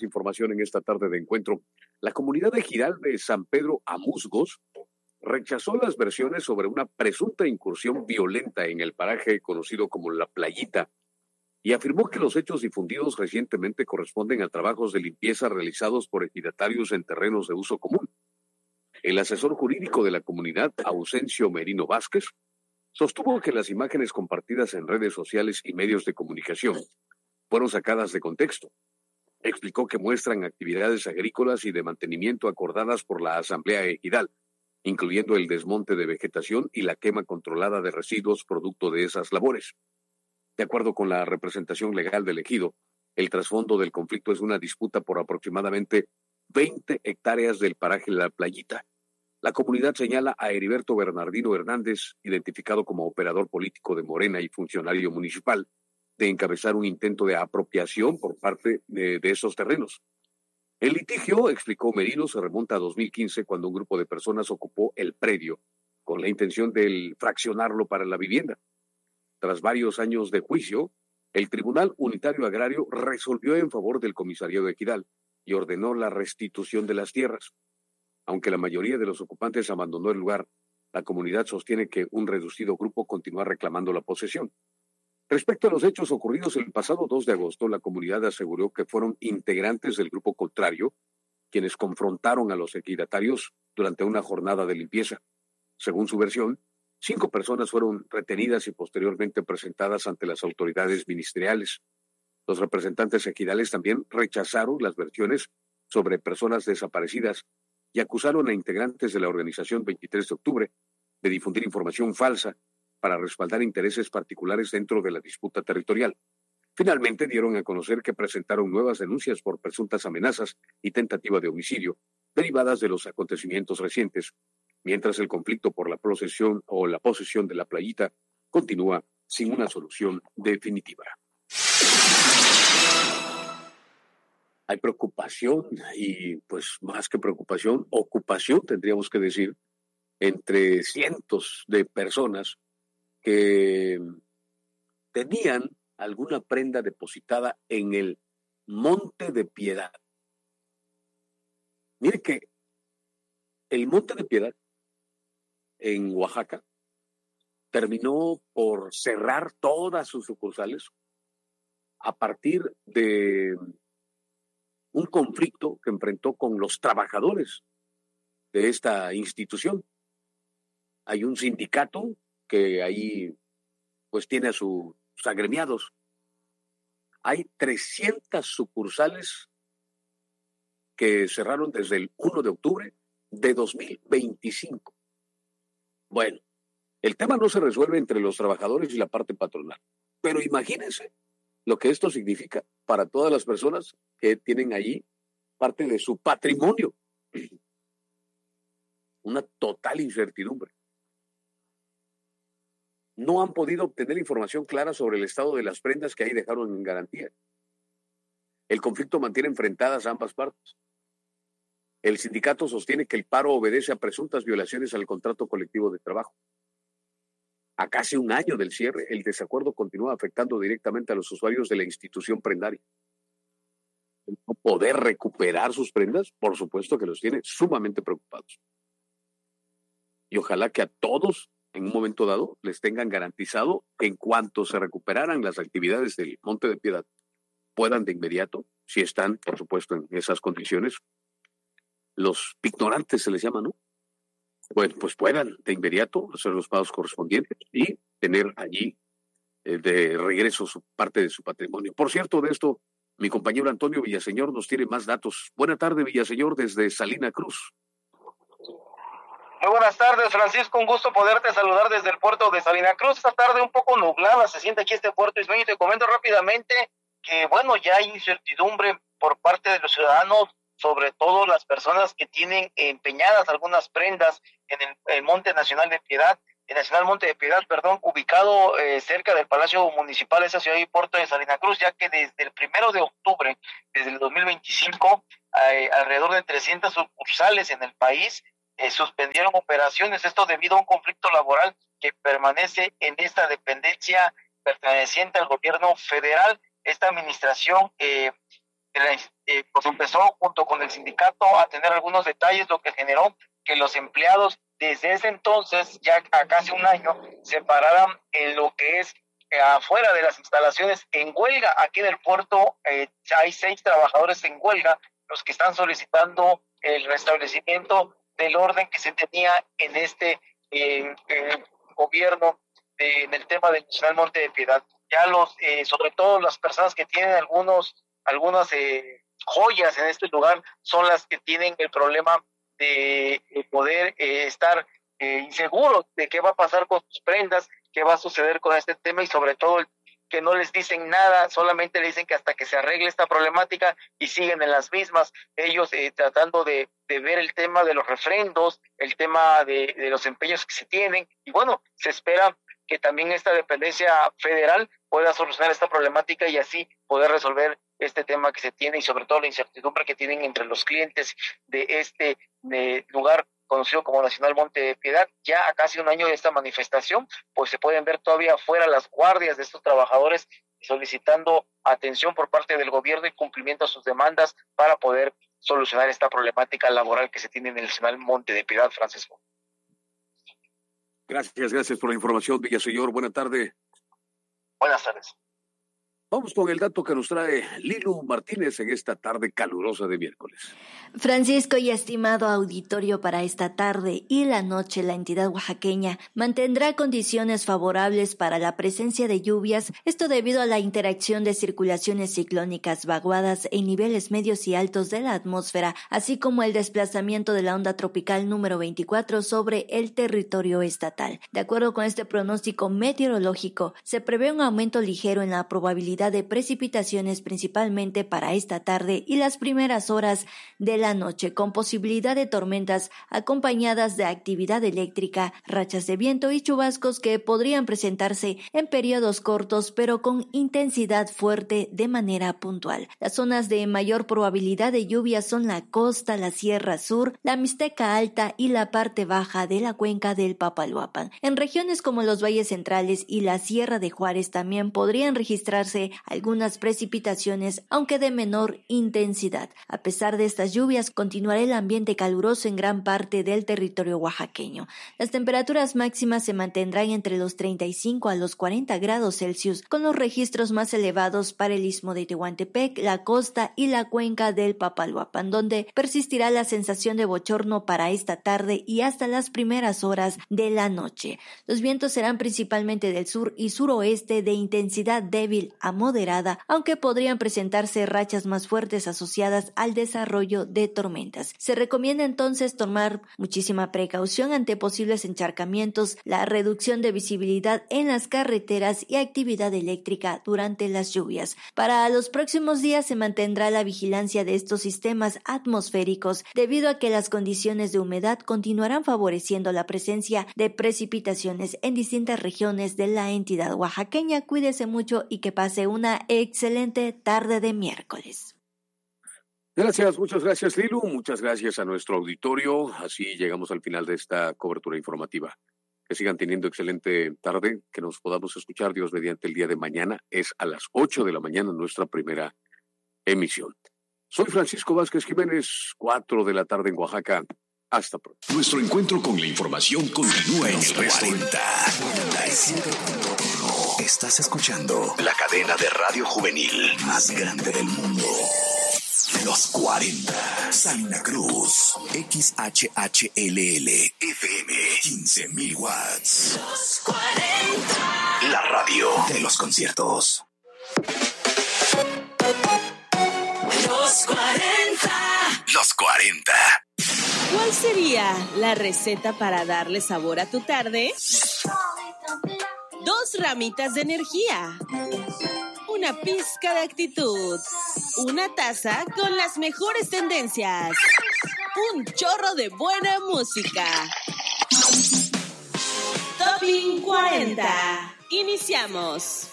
más información en esta tarde de encuentro. La comunidad ejidal de San Pedro Amusgos rechazó las versiones sobre una presunta incursión violenta en el paraje conocido como La Playita y afirmó que los hechos difundidos recientemente corresponden a trabajos de limpieza realizados por ejidatarios en terrenos de uso común. El asesor jurídico de la comunidad, Ausencio Merino Vázquez, sostuvo que las imágenes compartidas en redes sociales y medios de comunicación fueron sacadas de contexto. Explicó que muestran actividades agrícolas y de mantenimiento acordadas por la Asamblea Ejidal, incluyendo el desmonte de vegetación y la quema controlada de residuos producto de esas labores. De acuerdo con la representación legal del ejido, el trasfondo del conflicto es una disputa por aproximadamente 20 hectáreas del paraje La Playita. La comunidad señala a Heriberto Bernardino Hernández, identificado como operador político de Morena y funcionario municipal, de encabezar un intento de apropiación por parte de esos terrenos. El litigio, explicó Merino, se remonta a 2015 cuando un grupo de personas ocupó el predio con la intención de fraccionarlo para la vivienda. Tras varios años de juicio, el Tribunal Unitario Agrario resolvió en favor del comisariado ejidal y ordenó la restitución de las tierras. Aunque la mayoría de los ocupantes abandonó el lugar, la comunidad sostiene que un reducido grupo continúa reclamando la posesión. Respecto a los hechos ocurridos el pasado 2 de agosto, la comunidad aseguró que fueron integrantes del grupo contrario quienes confrontaron a los ejidatarios durante una jornada de limpieza. Según su versión, 5 personas fueron retenidas y posteriormente presentadas ante las autoridades ministeriales. Los representantes ejidales también rechazaron las versiones sobre personas desaparecidas y acusaron a integrantes de la organización 23 de octubre de difundir información falsa para respaldar intereses particulares dentro de la disputa territorial. Finalmente dieron a conocer que presentaron nuevas denuncias por presuntas amenazas y tentativa de homicidio derivadas de los acontecimientos recientes, mientras el conflicto por la posesión de La Playita continúa sin una solución definitiva. Hay preocupación y, pues, más que preocupación, ocupación, tendríamos que decir, entre cientos de personas que tenían alguna prenda depositada en el Monte de Piedad. Mire que el Monte de Piedad en Oaxaca terminó por cerrar todas sus sucursales a partir de un conflicto que enfrentó con los trabajadores de esta institución. Hay un sindicato que ahí pues tiene a sus agremiados. Hay 300 sucursales que cerraron desde el 1 de octubre de 2025. Bueno, el tema no se resuelve entre los trabajadores y la parte patronal, pero imagínense lo que esto significa para todas las personas que tienen allí parte de su patrimonio. Una total incertidumbre. No han podido obtener información clara sobre el estado de las prendas que ahí dejaron en garantía. El conflicto mantiene enfrentadas a ambas partes. El sindicato sostiene que el paro obedece a presuntas violaciones al contrato colectivo de trabajo. A casi un año del cierre, el desacuerdo continúa afectando directamente a los usuarios de la institución prendaria. El no poder recuperar sus prendas, por supuesto que los tiene sumamente preocupados. Y ojalá que a todos, en un momento dado, les tengan garantizado que en cuanto se recuperaran las actividades del Monte de Piedad, puedan de inmediato, si están, por supuesto, en esas condiciones, los pignorantes se les llama, ¿no? Bueno, pues puedan de inmediato hacer los pagos correspondientes y tener allí de regreso parte de su patrimonio. Por cierto, de esto, mi compañero Antonio Villaseñor nos tiene más datos. Buena tarde, Villaseñor, desde Salina Cruz. Muy buenas tardes, Francisco, un gusto poderte saludar desde el puerto de Salina Cruz. Esta tarde un poco nublada se siente aquí este puerto ismeño y te comento rápidamente que, bueno, ya hay incertidumbre por parte de los ciudadanos, sobre todo las personas que tienen empeñadas algunas prendas en el Monte Nacional de Piedad, el Nacional Monte de Piedad, ubicado cerca del Palacio Municipal de esa ciudad y puerto de Salina Cruz, ya que desde el 1 de octubre, desde el 2025, alrededor de 300 sucursales en el país suspendieron operaciones, esto debido a un conflicto laboral que permanece en esta dependencia perteneciente al gobierno federal. Esta administración pues empezó junto con el sindicato a tener algunos detalles, lo que generó que los empleados desde ese entonces, ya a casi un año, se pararan en lo que es afuera de las instalaciones en huelga. Aquí en el puerto hay 6 trabajadores en huelga, los que están solicitando el restablecimiento del orden que se tenía en este gobierno en el tema del Nacional Monte de Piedad. Ya sobre todo las personas que tienen algunas joyas en este lugar son las que tienen el problema de poder estar inseguros de qué va a pasar con sus prendas, qué va a suceder con este tema, y sobre todo que no les dicen nada, solamente le dicen que hasta que se arregle esta problemática, y siguen en las mismas, ellos tratando de ver el tema de los refrendos, el tema de los empeños que se tienen, y bueno, se espera que también esta dependencia federal pueda solucionar esta problemática y así poder resolver este tema que se tiene, y sobre todo la incertidumbre que tienen entre los clientes de este lugar conocido como Nacional Monte de Piedad. Ya a casi un año de esta manifestación, pues se pueden ver todavía afuera las guardias de estos trabajadores solicitando atención por parte del gobierno y cumplimiento a sus demandas para poder solucionar esta problemática laboral que se tiene en el Nacional Monte de Piedad, Francisco. Gracias por la información, Villaseñor. Buena tarde. Buenas tardes. Vamos con el dato que nos trae Lilu Martínez en esta tarde calurosa de miércoles. Francisco y estimado auditorio, para esta tarde y la noche la entidad oaxaqueña mantendrá condiciones favorables para la presencia de lluvias, esto debido a la interacción de circulaciones ciclónicas vaguadas en niveles medios y altos de la atmósfera, así como el desplazamiento de la onda tropical número 24 sobre el territorio estatal. De acuerdo con este pronóstico meteorológico, se prevé un aumento ligero en la probabilidad de precipitaciones principalmente para esta tarde y las primeras horas de la noche, con posibilidad de tormentas acompañadas de actividad eléctrica, rachas de viento y chubascos que podrían presentarse en periodos cortos pero con intensidad fuerte de manera puntual. Las zonas de mayor probabilidad de lluvia son la costa, la Sierra Sur, la Mixteca Alta y la parte baja de la cuenca del Papaloapan. En regiones como los valles centrales y la Sierra de Juárez también podrían registrarse algunas precipitaciones, aunque de menor intensidad. A pesar de estas lluvias, continuará el ambiente caluroso en gran parte del territorio oaxaqueño. Las temperaturas máximas se mantendrán entre los 35 a los 40 grados Celsius, con los registros más elevados para el istmo de Tehuantepec, la costa y la cuenca del Papaloapan, donde persistirá la sensación de bochorno para esta tarde y hasta las primeras horas de la noche. Los vientos serán principalmente del sur y suroeste de intensidad débil a moderada, aunque podrían presentarse rachas más fuertes asociadas al desarrollo de tormentas. Se recomienda entonces tomar muchísima precaución ante posibles encharcamientos, la reducción de visibilidad en las carreteras y actividad eléctrica durante las lluvias. Para los próximos días se mantendrá la vigilancia de estos sistemas atmosféricos debido a que las condiciones de humedad continuarán favoreciendo la presencia de precipitaciones en distintas regiones de la entidad oaxaqueña. Cuídese mucho y que pase una excelente tarde de miércoles. Muchas gracias, Lilu. Muchas gracias a nuestro auditorio. Así llegamos al final de esta cobertura informativa. Que sigan teniendo excelente tarde, que nos podamos escuchar, Dios mediante, el día de mañana. Es a las 8 de la mañana nuestra primera emisión. Soy Francisco Vázquez Jiménez, 4 de la tarde en Oaxaca. Hasta pronto. Nuestro encuentro con la información continúa en el 40. Estás escuchando la cadena de radio juvenil más grande del mundo. Los 40. Salina Cruz. XHHLL. FM. 15,000 watts. Los 40. La radio de los conciertos. Los 40. Los 40. ¿Cuál sería la receta para darle sabor a tu tarde? 2 ramitas de energía, una pizca de actitud, una taza con las mejores tendencias, un chorro de buena música. Topping 40. Iniciamos.